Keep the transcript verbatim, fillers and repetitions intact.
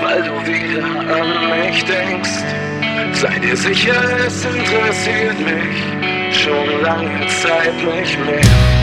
weil du wieder an mich denkst. Sei dir sicher, es interessiert mich schon lange Zeit nicht mehr.